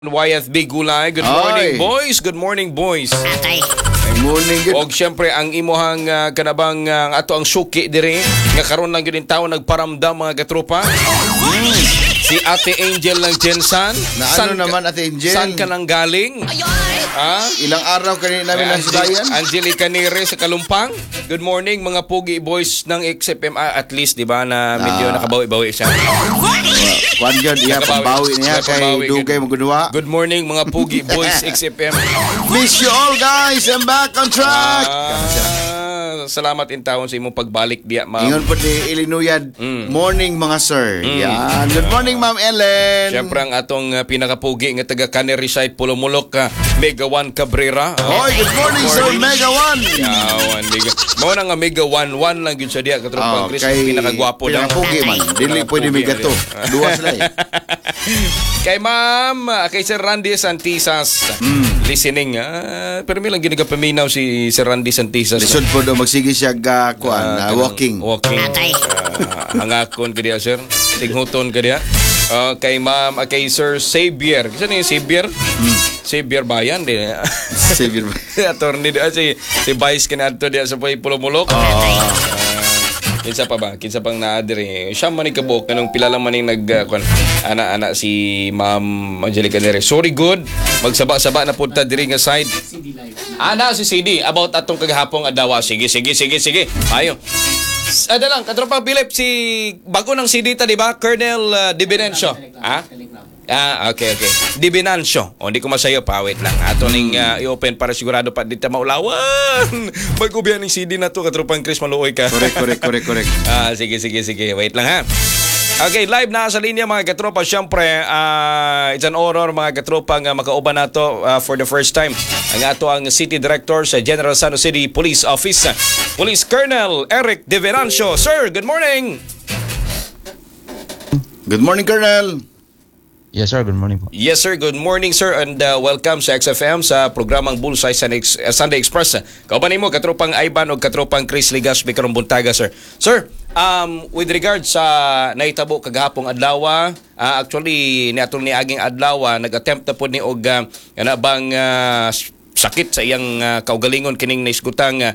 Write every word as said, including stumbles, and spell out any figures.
Y F B Gulay. Good Oy. morning, boys. Good morning, boys. Ay, morning good. Og syempre ang imuhang uh, kanabang uh, ato ang suki diri nga karon lang gyud tawo nagparamdam mga katropa. Si Ate Angel ng Jensan. Na ano naman, Ate Angel? Saan ka nang galing? Ha? Ilang araw kanina namin Ay, nasudayan? Angelica Nere sa Kalumpang. Good morning mga pugi boys ng X F M. Ah, at least di ba na medyo Ah. nakabawi-bawi siya. Kwan yun, iya, Nakabawi. pambawi niya kay Nakabawi. Dugay Magudwa. Good morning mga pugi boys X F M. Miss you all guys, I'm back on track. Ah, salamat in taon sa imong pagbalik diya, ma'am. Ingon po di Ilinuyad, Mm. morning mga sir. Yan. Good morning Ma'am Ellen. Siyempre ang atong uh, pinakapugi nga taga Canary Side Pulumulok ka Mega One Cabrera. Hoy, good morning, Sir Mega One. Yawan, Mega. Mao na nga Mega One One lang gyud sa diya katropang Oh, Chris kay pinakagwapo na. pinakapugi man. Dili pwede Mega to. Duwa sila eh. Kay ma'am, uh, kay Sir Randy Santisas. Listening. Uh, pero may lang ginagapaminaw si Sir Randy Santisas. Lisod po do magsige siya ga kuan, Ah, ah, kanang walking. Walking. Ah, hangakon ka diya, sir. Tinghuton ka diya. Ah, kay ma'am, ah, kay Sir Xavier. Kasi ni Xavier? Xavier Bayan din. Savior. Attorney diya si si Vice kanadto diya sa Puy Pulumulok. Ah, kinsa pa ba? Kinsa pang naa diri. Siya man ni kabuk kanang pila lang man ning nag uh, kuan, ana-ana si Ma'am Angelica Nere. Sorry good. Magsaba-saba na punta diri nga side. Ana si C D about atong kagahapong adawa. Sige, sige, sige, sige. Ayo. Ada lang, katropa Philip, si bago ng C D ta, di ba? Colonel uh, Dibinancio. Ha? Ah, okay, okay. Dibinancio. O, hindi ko masayo pa. Wait lang. Ato ning uh, i-open para sigurado pa dito maulawan. Mag-ubihan ng C D na to, katropang Chris, maluoy ka. Correct, correct, correct, correct. Ah, sige, sige, sige. Wait lang ha. Okay, live na sa linya mga katropa. Siyempre, uh, it's an honor mga katropa nga makauban nato uh, for the first time. Ang ato ang City Director sa General San Jose City Police Office, Police Colonel Eric De Verancio. Sir, good morning! Good morning, Colonel. Yes sir, good morning po. Yes sir, good morning sir and uh, welcome sa X F M sa programang Bullseye Sunday, uh, Sunday Express. Kauban nimo katropang Ivan o katropang Chris Ligas bikarong buntaga sir. Sir, um, with regard sa nahitabo kagahapong adlaw, uh, actually ni atol ni aging adlaw nag-attempt na po ni og uh, ana bang uh, sakit sa iyang uh, kaugalingon kining naisgutang uh,